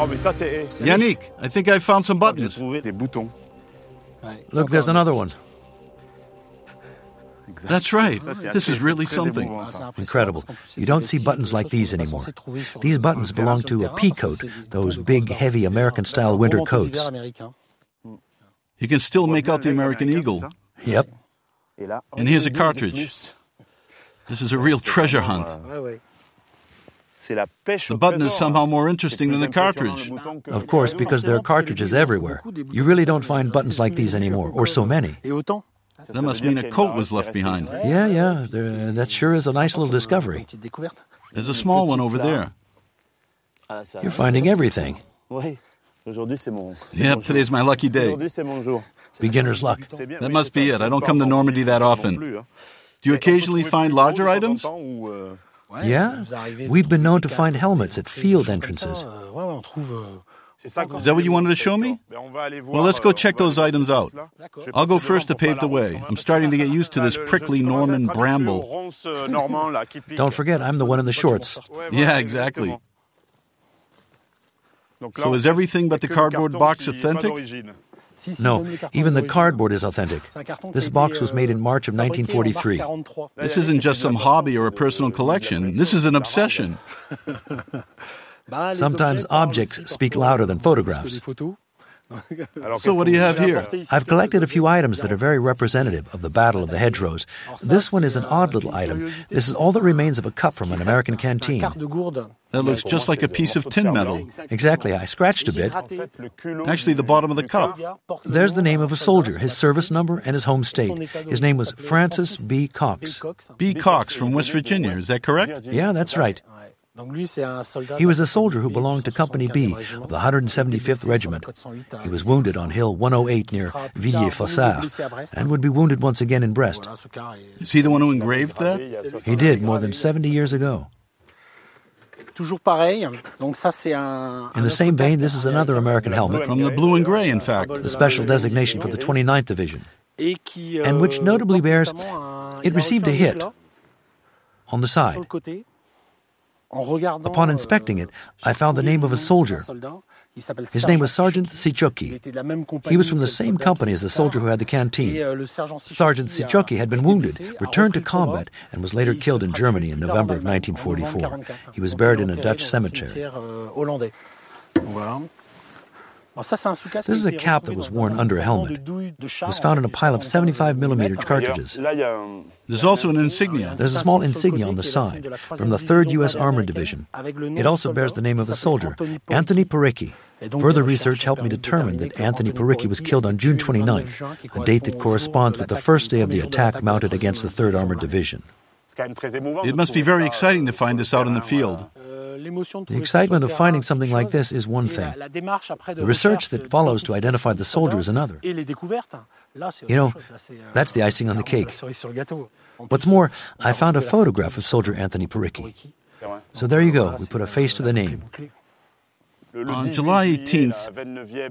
Yannick, I think I found some buttons. Look, there's another one. That's right. This is really something. Incredible. You don't see buttons like these anymore. These buttons belong to a pea coat, those big, heavy American-style winter coats. You can still make out the American eagle. Yep. And here's a cartridge. This is a real treasure hunt. The button is somehow more interesting than the cartridge. Of course, because there are cartridges everywhere. You really don't find buttons like these anymore, or so many. That must mean a coat was left behind. Yeah, that sure is a nice little discovery. There's a small one over there. You're finding everything. Yep, today's my lucky day. Beginner's luck. That must be it. I don't come to Normandy that often. Do you occasionally find larger items? Yeah? We've been known to find helmets at field entrances. Is that what you wanted to show me? Well, let's go check those items out. I'll go first to pave the way. I'm starting to get used to this prickly Norman bramble. Don't forget, I'm the one in the shorts. Yeah, exactly. So is everything but the cardboard box authentic? No, even the cardboard is authentic. This box was made in March of 1943. This isn't just some hobby or a personal collection. This is an obsession. Sometimes objects speak louder than photographs. So what do you have here? I've collected a few items that are very representative of the Battle of the Hedgerows. This one is an odd little item. This is all that remains of a cup from an American canteen. That looks just like a piece of tin metal. Exactly. I scratched a bit. Actually, the bottom of the cup. There's the name of a soldier, his service number, and his home state. His name was Francis B. Cox. B. Cox from West Virginia, is that correct? Yeah, that's right. He was a soldier who belonged to Company B of the 175th Regiment. He was wounded on Hill 108 near Villiers-Fossard and would be wounded once again in Brest. Is he the one who engraved that? He did, more than 70 years ago. In the same vein, this is another American helmet. From the blue and gray, in fact. The special designation for the 29th Division. And which notably bears, it received a hit on the side. Upon inspecting it, I found the name of a soldier. His name was Sergeant Sichoki. He was from the same company as the soldier who had the canteen. Sergeant Sichoki had been wounded, returned to combat, and was later killed in Germany in November of 1944. He was buried in a Dutch cemetery. This is a cap that was worn under a helmet. It was found in a pile of 75mm cartridges. There's also an insignia. There's a small insignia on the side from the 3rd U.S. Armored Division. It also bears the name of the soldier, Anthony Paricki. Further research helped me determine that Anthony Paricki was killed on June 29th, a date that corresponds with the first day of the attack mounted against the 3rd Armored Division. It must be very exciting to find this out in the field. The excitement of finding something like this is one thing. The research that follows to identify the soldier is another. You know, that's the icing on the cake. What's more, I found a photograph of soldier Anthony Paricki. So there you go, we put a face to the name. On July 18th,